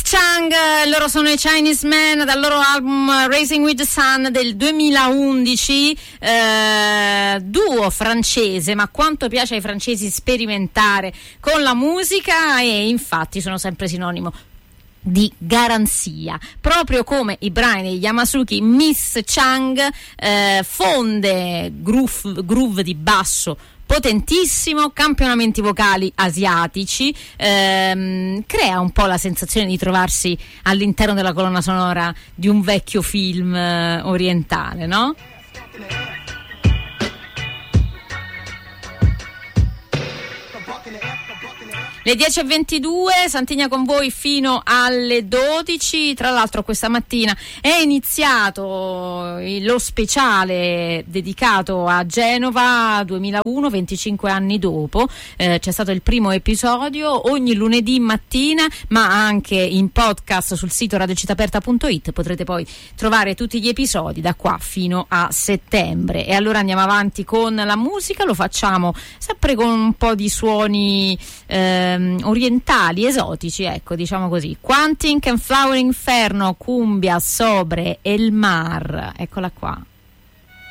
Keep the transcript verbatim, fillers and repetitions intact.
Chang, loro sono i Chinese Men, dal loro album Racing with the Sun del duemilaundici, eh, duo francese, ma quanto piace ai francesi sperimentare con la musica, e infatti sono sempre sinonimo di garanzia, proprio come i brani degli Yamasuki. Miss Chang eh, fonde groove, groove di basso potentissimo, campionamenti vocali asiatici, ehm, crea un po' la sensazione di trovarsi all'interno della colonna sonora di un vecchio film eh, orientale, no? Le dieci e ventidue, Santigna con voi fino alle dodici. Tra l'altro questa mattina è iniziato lo speciale dedicato a Genova duemilauno, venticinque anni dopo. Eh, c'è stato il primo episodio ogni lunedì mattina, ma anche in podcast sul sito radiocittaaperta punto it potrete poi trovare tutti gli episodi da qua fino a settembre. E allora andiamo avanti con la musica, lo facciamo sempre con un po' di suoni eh, orientali, esotici, ecco, diciamo così. Quantic and Flower Inferno, Cumbia, Sobre, El Mar, eccola qua.